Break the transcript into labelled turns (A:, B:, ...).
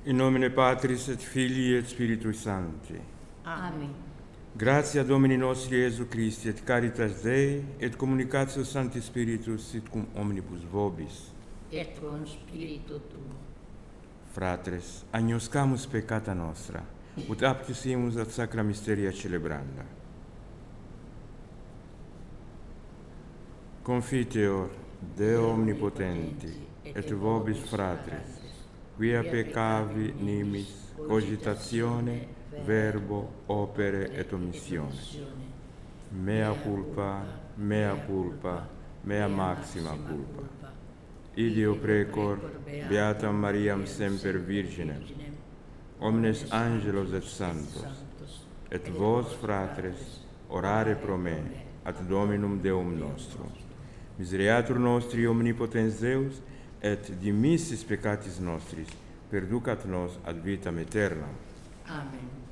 A: In nomine Patris et Filii et Spiritui Sancti.
B: Amen.
A: Gratia Domini nostri Iesu Christi et caritas Dei et communicatio Sancti Spiritus sit cum omnibus vobis.
B: Et con spiritu tuo.
A: Fratres, agnoscamus peccata nostra, ut aptius imus ad sacra mysteria celebranda. Confiteor Deo omnipotenti et vobis fratres, quia peccavi nimis cogitatione, verbo, opere et omissione. Mea culpa, mea culpa, mea maxima culpa. Ideo precor, beatam Mariam semper Virginem, omnes angelos et santos, et vos, fratres, orare pro me, ad Dominum Deum nostrum. Misereatur nostri omnipotens Deus, et dimissis peccatis nostris, perducat nos ad vitam aeternam.
B: Amen.